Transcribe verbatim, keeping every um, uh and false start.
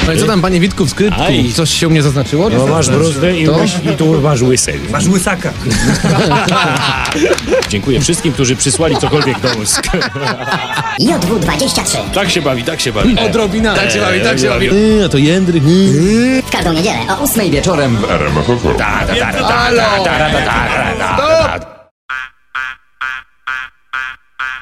No i co tam, panie Witku, w skrytku? Aj. Coś się u mnie zaznaczyło? No masz bruzdę i, To? masz, i tu masz łysę. Masz łysaka. Dziękuję wszystkim, którzy przysłali cokolwiek do łysk. J W dwadzieścia trzy. Tak się bawi, tak się bawi. Odrobina. Tak się bawi, tak się bawi. Yy, a to Jędryk. Yy. W każdą niedzielę o ósmej wieczorem R M F F M. Halo! Stop!